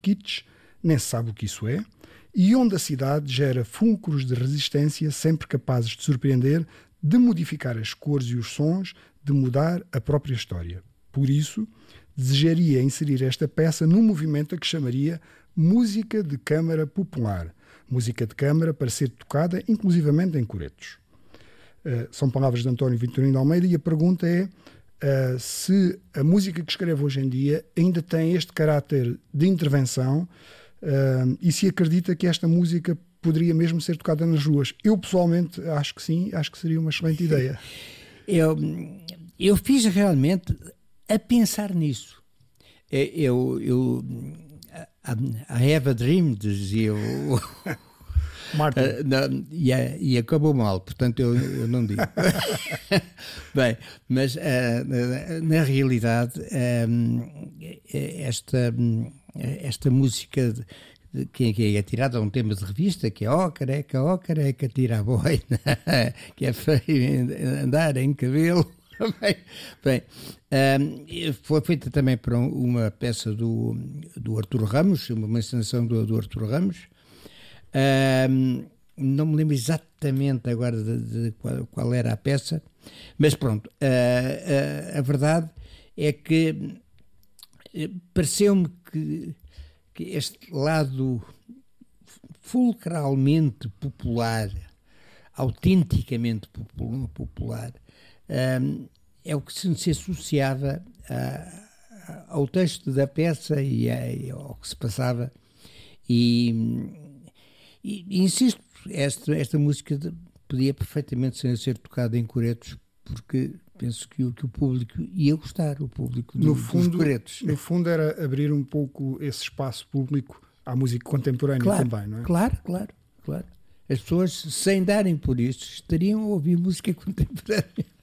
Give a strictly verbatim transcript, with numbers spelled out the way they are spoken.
kitsch, nem se sabe o que isso é, e onde a cidade gera fulcros de resistência sempre capazes de surpreender, de modificar as cores e os sons, de mudar a própria história. Por isso, desejaria inserir esta peça num movimento a que chamaria música de câmara popular. Música de câmara para ser tocada inclusivamente em coretos. Uh, são palavras de António Vitorino de Almeida e a pergunta é uh, se a música que escreve hoje em dia ainda tem este caráter de intervenção uh, e se acredita que esta música poderia mesmo ser tocada nas ruas. Eu pessoalmente acho que sim, acho que seria uma excelente ideia. Eu, eu fiz realmente a pensar nisso. Eu, eu I have a dream, dizia o Martin. Uh, não, e, e acabou mal, portanto eu, eu não digo. Bem, mas uh, na realidade um, esta, esta música de, que, que é tirada a um tema de revista, que é ó oh, careca, ó oh, careca, tira a boina, que é feio andar em cabelo. Bem, bem um, foi feita também para uma peça do, do Artur Ramos, uma encenação do, do Artur Ramos. Um, não me lembro exatamente agora de, de qual, qual era a peça, mas pronto, uh, uh, a verdade é que uh, pareceu-me que, que este lado fulcralmente popular, autenticamente popular, um, é o que se, se associava a, ao texto da peça e, a, e ao que se passava. E E, e insisto, esta, esta música de, podia perfeitamente ser, ser tocada em coretos, porque penso que o, que o público ia gostar, o público do, no fundo, dos coretos. No fundo era abrir um pouco esse espaço público à música contemporânea, claro, também, não é? Claro, claro, claro. As pessoas, sem darem por isso, estariam a ouvir música contemporânea.